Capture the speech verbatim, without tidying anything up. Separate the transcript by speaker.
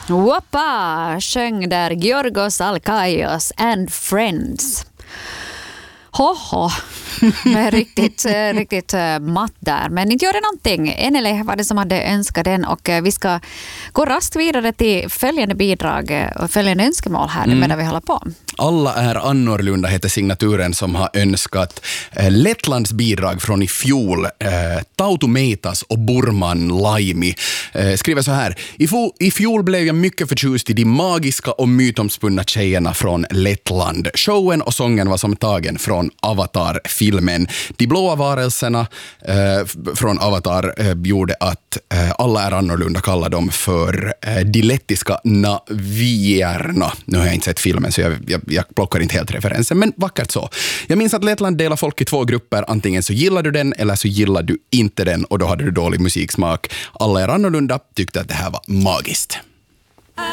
Speaker 1: Wappa sjöng där Giorgos Alkaios and Friends. Hoho, med riktigt, riktigt matt där. Men inte gör det någonting. Enele var det som hade önskat den och vi ska gå raskt vidare till följande bidrag och följande önskemål här mm. medan vi håller på.
Speaker 2: Alla är annorlunda heter signaturen som har önskat eh, Lettlands bidrag från i fjol. Eh, Tautu Meitas och Burman Laimi eh, skriver så här. I, fo- I fjol blev jag mycket förtjust i de magiska och mytomspunna tjejerna från Lettland. Showen och sången var som tagen från Avatar-filmen. De blåa varelserna eh, från Avatar eh, gjorde att eh, alla är annorlunda kallar dem för eh, de lettiska navierna. Nu har jag inte sett filmen så jag, jag jag plockar inte helt referensen, men vackert så. Jag minns att Lettland delar folk i två grupper. Antingen så gillar du den eller så gillar du inte den och då hade du dålig musiksmak. Alla är annorlunda, tyckte att det här var magiskt.